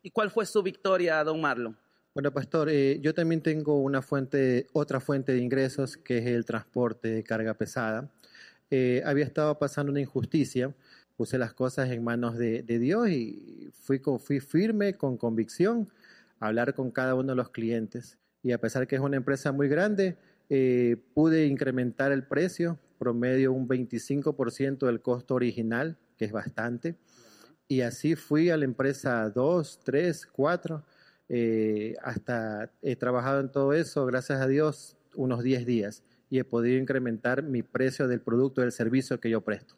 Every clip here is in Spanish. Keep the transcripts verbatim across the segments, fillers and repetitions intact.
¿Y cuál fue su victoria, don Marlon? Bueno, pastor, eh, yo también tengo una fuente, otra fuente de ingresos, que es el transporte de carga pesada. Eh, había estado pasando una injusticia, puse las cosas en manos de, de Dios y fui, con, fui firme, con convicción, a hablar con cada uno de los clientes. Y a pesar que es una empresa muy grande, eh, pude incrementar el precio, promedio un veinticinco por ciento del costo original, que es bastante. Y así fui a la empresa dos, tres, cuatro, eh, hasta he trabajado en todo eso, gracias a Dios, unos diez días. Y he podido incrementar mi precio del producto, del servicio que yo presto.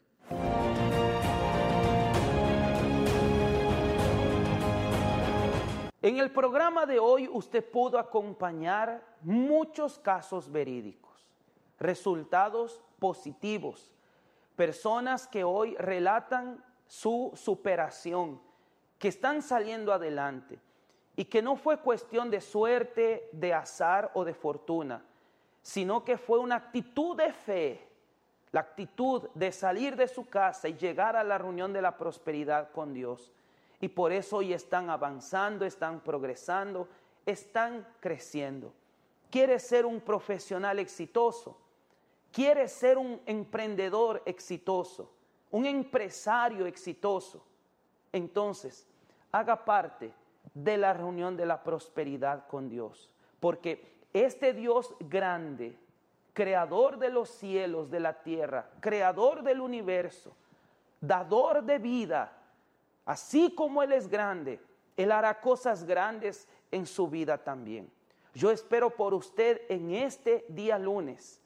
En el programa de hoy usted pudo acompañar muchos casos verídicos, resultados positivos, personas que hoy relatan su superación, que están saliendo adelante y que no fue cuestión de suerte, de azar o de fortuna, sino que fue una actitud de fe, la actitud de salir de su casa y llegar a la reunión de la prosperidad con Dios. Y por eso hoy están avanzando, están progresando, están creciendo. ¿Quieres ser un profesional exitoso? ¿Quieres ser un emprendedor exitoso? ¿Un empresario exitoso? Entonces, haga parte de la reunión de la prosperidad con Dios. Porque este Dios grande, creador de los cielos, de la tierra, creador del universo, dador de vida, así como Él es grande, Él hará cosas grandes en su vida también. Yo espero por usted en este día lunes,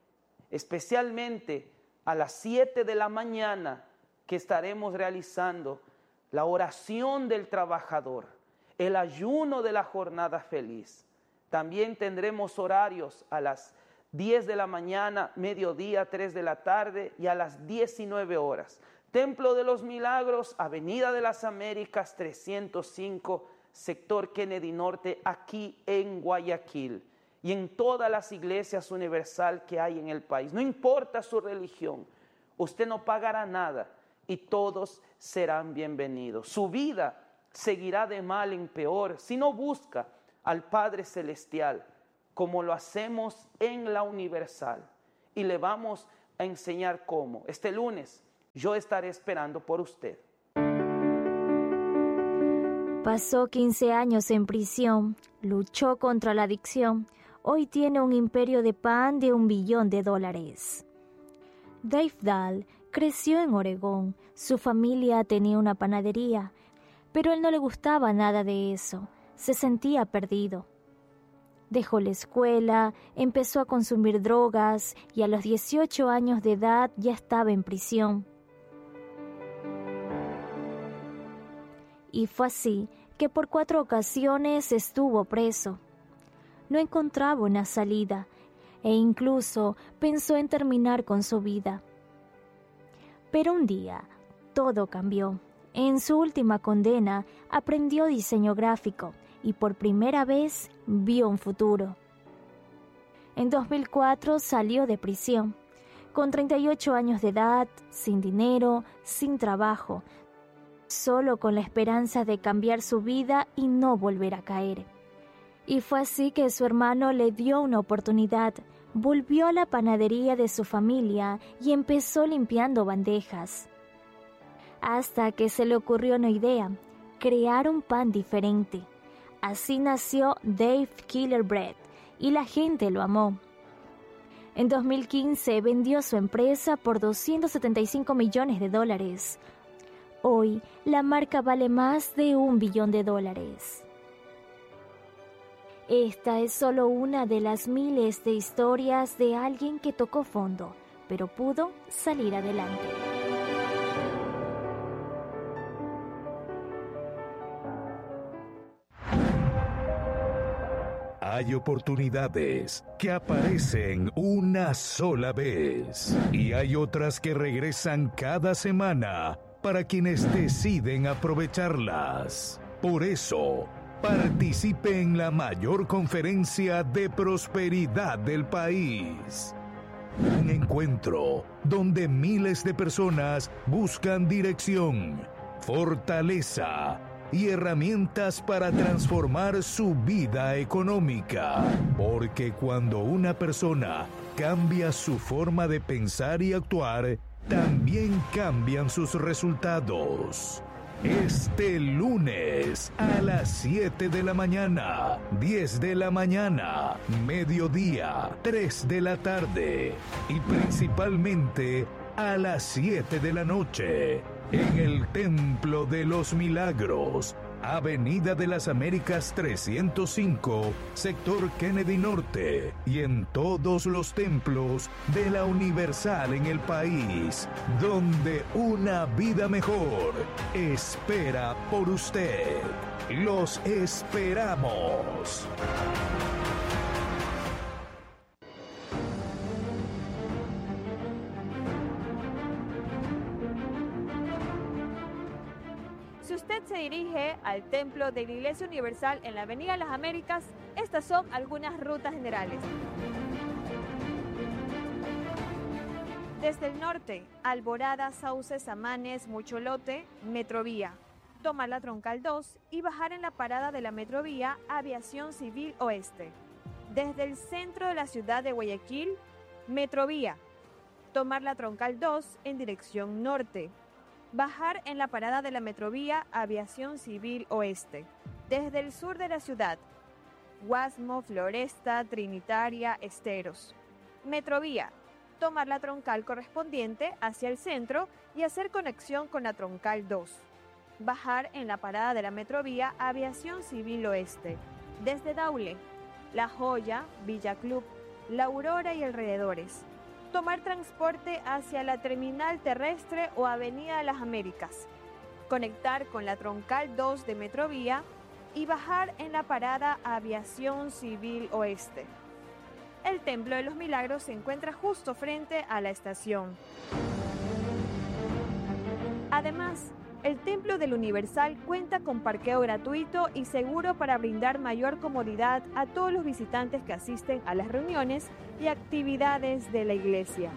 especialmente a las siete de la mañana, que estaremos realizando la oración del trabajador, el ayuno de la jornada feliz. También tendremos horarios a las diez de la mañana, mediodía, tres de la tarde y a las diecinueve horas. Templo de los Milagros, Avenida de las Américas, trescientos cinco, sector Kennedy Norte, aquí en Guayaquil. Y en todas las iglesias universal que hay en el país. No importa su religión, usted no pagará nada y todos serán bienvenidos. Su vida seguirá de mal en peor si no busca al Padre Celestial, como lo hacemos en la Universal. Y le vamos a enseñar cómo. Este lunes yo estaré esperando por usted. Pasó quince años en prisión, luchó contra la adicción. Hoy tiene un imperio de pan de un billón de dólares. Dave Dahl creció en Oregón. Su familia tenía una panadería, pero a él no le gustaba nada de eso. Se sentía perdido. Dejó la escuela, empezó a consumir drogas y a los dieciocho años de edad ya estaba en prisión. Y fue así que por cuatro ocasiones estuvo preso. No encontraba una salida e incluso pensó en terminar con su vida. Pero un día todo cambió. En su última condena aprendió diseño gráfico y por primera vez vio un futuro. En dos mil cuatro salió de prisión, con treinta y ocho años de edad, sin dinero, sin trabajo, solo con la esperanza de cambiar su vida y no volver a caer. Y fue así que su hermano le dio una oportunidad. Volvió a la panadería de su familia y empezó limpiando bandejas. Hasta que se le ocurrió una idea, crear un pan diferente. Así nació Dave Killer Bread y la gente lo amó. En dos mil quince vendió su empresa por doscientos setenta y cinco millones de dólares. Hoy la marca vale más de un billón de dólares. Esta es solo una de las miles de historias de alguien que tocó fondo, pero pudo salir adelante. Hay oportunidades que aparecen una sola vez y hay otras que regresan cada semana para quienes deciden aprovecharlas. Por eso, participe en la mayor conferencia de prosperidad del país. Un encuentro donde miles de personas buscan dirección, fortaleza y herramientas para transformar su vida económica. Porque cuando una persona cambia su forma de pensar y actuar, también cambian sus resultados. Este lunes a las siete de la mañana, diez de la mañana, mediodía, tres de la tarde y principalmente a las siete de la noche en el Templo de los Milagros, Avenida de las Américas trescientos cinco, sector Kennedy Norte, y en todos los templos de la Universal en el país, donde una vida mejor espera por usted. Los esperamos. Si usted se dirige al templo de la Iglesia Universal en la Avenida de las Américas, estas son algunas rutas generales. Desde el norte, Alborada, Sauces, Samanes, Mucholote, Metrovía. Tomar la Troncal dos y bajar en la parada de la Metrovía Aviación Civil Oeste. Desde el centro de la ciudad de Guayaquil, Metrovía. Tomar la Troncal dos en dirección norte. Bajar en la parada de la Metrovía Aviación Civil Oeste. Desde el sur de la ciudad, Guasmo, Floresta, Trinitaria, Esteros. Metrovía, tomar la troncal correspondiente hacia el centro y hacer conexión con la Troncal dos. Bajar en la parada de la Metrovía Aviación Civil Oeste. Desde Daule, La Joya, Villa Club, La Aurora y alrededores. Tomar transporte hacia la terminal terrestre o Avenida de las Américas, conectar con la Troncal dos de Metrovía y bajar en la parada Aviación Civil Oeste. El Templo de los Milagros se encuentra justo frente a la estación. Además, el Templo del Universal cuenta con parqueo gratuito y seguro para brindar mayor comodidad a todos los visitantes que asisten a las reuniones y actividades de la iglesia.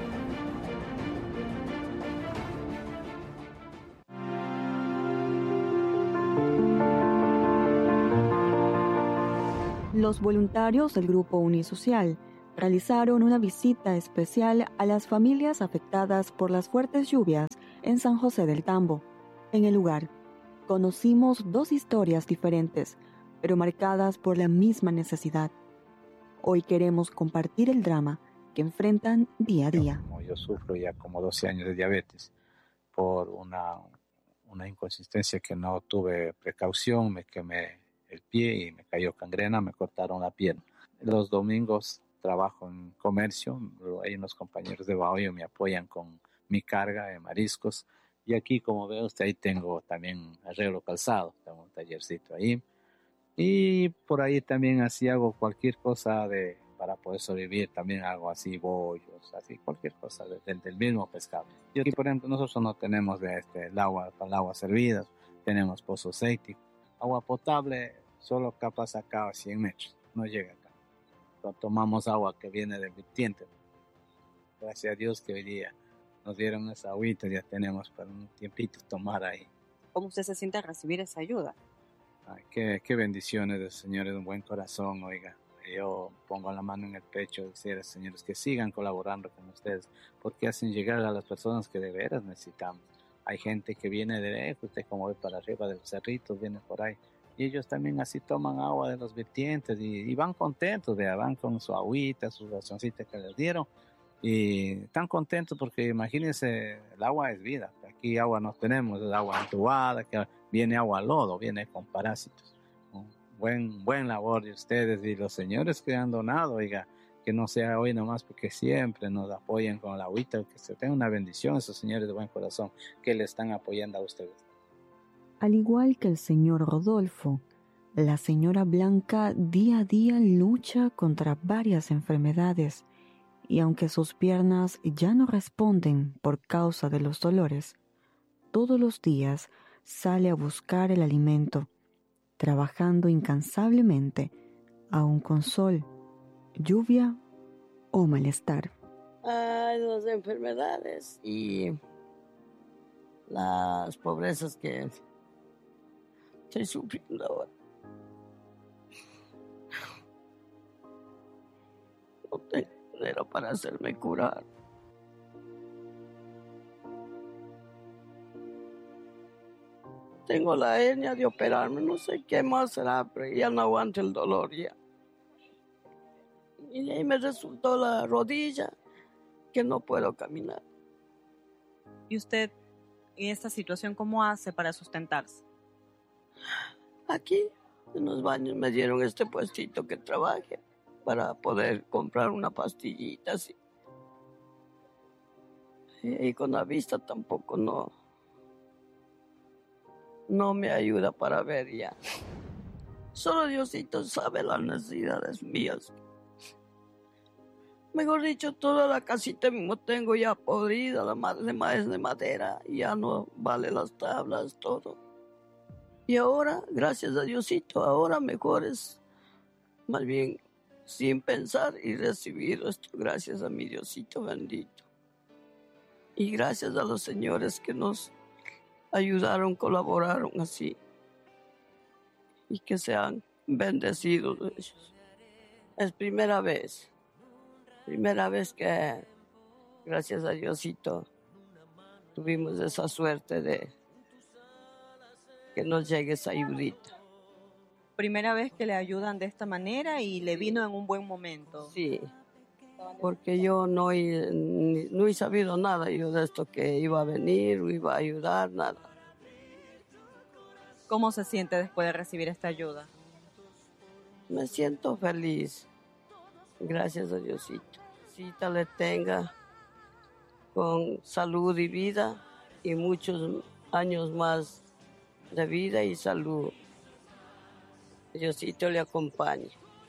Los voluntarios del Grupo Unisocial realizaron una visita especial a las familias afectadas por las fuertes lluvias en San José del Tambo. En el lugar, conocimos dos historias diferentes, pero marcadas por la misma necesidad. Hoy queremos compartir el drama que enfrentan día a día. Yo, yo sufro ya como doce años de diabetes por una, una inconsistencia que no tuve precaución, me quemé el pie y me cayó gangrena, me cortaron la pierna. Los domingos trabajo en comercio, hay unos compañeros de Bahoyo me apoyan con mi carga de mariscos. Y aquí, como ve usted, ahí tengo también arreglo calzado, tengo un tallercito ahí. Y por ahí también así hago cualquier cosa de, para poder sobrevivir, también hago así bollos, así cualquier cosa de, de, del mismo pescado. Y aquí, por ejemplo, nosotros no tenemos de este, el agua para el agua servida, tenemos pozo séptico. Agua potable solo capaz acá a cien metros, no llega acá. Pero tomamos agua que viene del vertiente. Gracias a Dios que hoy día nos dieron esa agüita, ya tenemos para un tiempito tomar ahí. ¿Cómo usted se siente al recibir esa ayuda? Ay, qué, qué bendiciones del Señor, es un buen corazón, oiga. Yo pongo la mano en el pecho, decir, señores, que sigan colaborando con ustedes, porque hacen llegar a las personas que de veras necesitamos. Hay gente que viene de lejos, usted como ve para arriba de los cerritos, viene por ahí, y ellos también así toman agua de los vertientes y, y van contentos, vea, van con su agüita, su racioncita que les dieron, y están contentos porque imagínense, el agua es vida. Aquí agua no tenemos, es agua entubada, que viene agua lodo, viene con parásitos. Buen, buen labor de ustedes y los señores que han donado, oiga, que no sea hoy nomás porque siempre nos apoyan con la agüita, que se tenga una bendición esos señores de buen corazón que le están apoyando a ustedes. Al igual que el señor Rodolfo, la señora Blanca día a día lucha contra varias enfermedades. Y aunque sus piernas ya no responden por causa de los dolores, todos los días sale a buscar el alimento, trabajando incansablemente, aun con sol, lluvia o malestar. Hay dos enfermedades y las pobrezas que Estoy sufriendo ahora. No tengo dinero para hacerme curar. Tengo la hernia de operarme, no sé qué más será, pero ya no aguanto el dolor ya. Y ahí me resultó la rodilla, que no puedo caminar. ¿Y usted en esta situación cómo hace para sustentarse? Aquí, en los baños, me dieron este puestito que trabaje para poder comprar una pastillita así. Y, y con la vista tampoco no, no me ayuda para ver ya. Solo Diosito sabe las necesidades mías. Mejor dicho, toda la casita mismo tengo ya podrida, la madre es de madera, ya no vale las tablas, todo. Y ahora, gracias a Diosito, ahora mejor es más bien sin pensar y recibir esto, gracias a mi Diosito bendito. Y gracias a los señores que nos ayudaron, colaboraron así. Y que sean bendecidos ellos. Es primera vez. Primera vez que, gracias a Diosito, tuvimos esa suerte de que nos llegue esa ayudita. Primera vez que le ayudan de esta manera y le vino en un buen momento. Sí, porque yo no he, no he sabido nada yo de esto, que iba a venir o iba a ayudar, nada. ¿Cómo se siente después de recibir esta ayuda? Me siento feliz. Gracias a Diosito. Cita le tenga con salud y vida y muchos años más de vida y salud. Diosito le acompañe.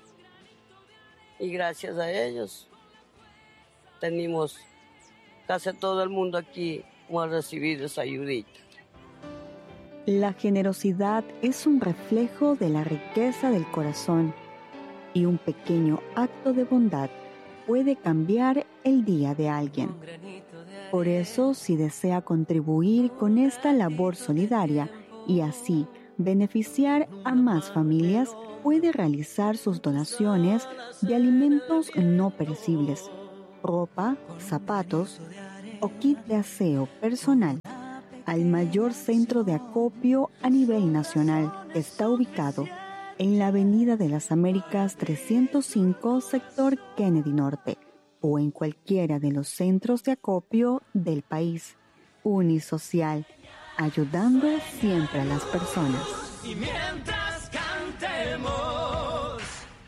Y gracias a ellos tenemos casi todo el mundo aquí como ha recibido esa ayudita. La generosidad es un reflejo de la riqueza del corazón. Y un pequeño acto de bondad puede cambiar el día de alguien. Por eso, si desea contribuir con esta labor solidaria y así beneficiar a más familias, puede realizar sus donaciones de alimentos no perecibles, ropa, zapatos o kit de aseo personal al mayor centro de acopio a nivel nacional, que está ubicado en la Avenida de las Américas trescientos cinco, sector Kennedy Norte, o en cualquiera de los centros de acopio del país. Unisocial, ayudando siempre a las personas. Y mientras cantemos.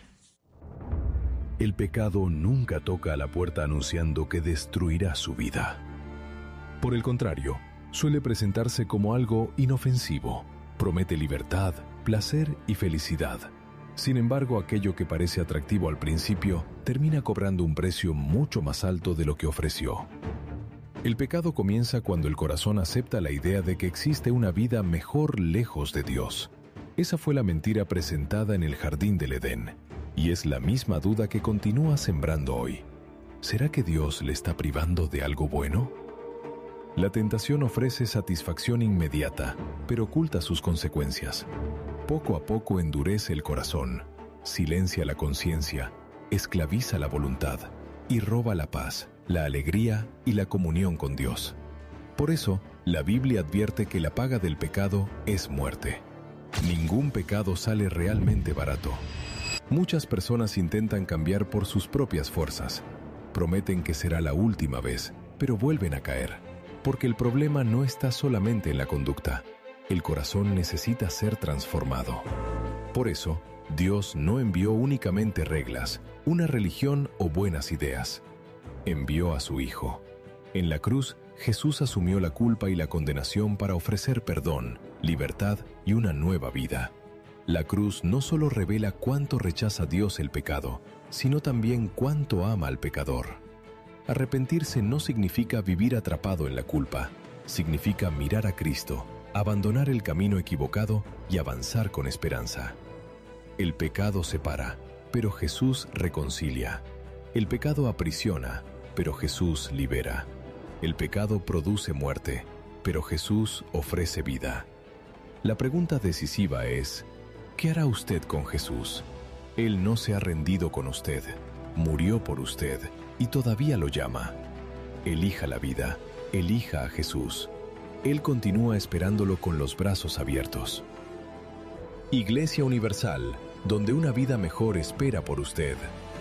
El pecado nunca toca a la puerta anunciando que destruirá su vida. Por el contrario, suele presentarse como algo inofensivo. Promete libertad, placer y felicidad. Sin embargo, aquello que parece atractivo al principio termina cobrando un precio mucho más alto de lo que ofreció. El pecado comienza cuando el corazón acepta la idea de que existe una vida mejor lejos de Dios. Esa fue la mentira presentada en el jardín del Edén, y es la misma duda que continúa sembrando hoy. ¿Será que Dios le está privando de algo bueno? La tentación ofrece satisfacción inmediata, pero oculta sus consecuencias. Poco a poco endurece el corazón, silencia la conciencia, esclaviza la voluntad y roba la paz, la alegría y la comunión con Dios. Por eso, la Biblia advierte que la paga del pecado es muerte. Ningún pecado sale realmente barato. Muchas personas intentan cambiar por sus propias fuerzas. Prometen que será la última vez, pero vuelven a caer. Porque el problema no está solamente en la conducta. El corazón necesita ser transformado. Por eso, Dios no envió únicamente reglas, una religión o buenas ideas. Envió a su Hijo. En la cruz, Jesús asumió la culpa y la condenación para ofrecer perdón, libertad y una nueva vida. La cruz no solo revela cuánto rechaza Dios el pecado, sino también cuánto ama al pecador. Arrepentirse no significa vivir atrapado en la culpa, significa mirar a Cristo, abandonar el camino equivocado y avanzar con esperanza. El pecado separa, pero Jesús reconcilia. El pecado aprisiona, pero Jesús libera. El pecado produce muerte, pero Jesús ofrece vida. La pregunta decisiva es, ¿qué hará usted con Jesús? Él no se ha rendido con usted, murió por usted y todavía lo llama. Elija la vida, elija a Jesús. Él continúa esperándolo con los brazos abiertos. Iglesia Universal, donde una vida mejor espera por usted.